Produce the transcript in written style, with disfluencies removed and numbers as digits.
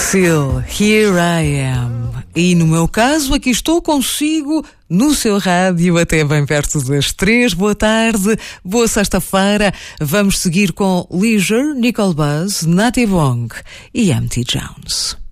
Seal, Here I Am. E no meu caso, aqui estou consigo no seu rádio até bem perto das 3. Boa tarde, boa sexta-feira. Vamos seguir com Leisure, Nicole Buzz, Natty Wong e M.T. Jones.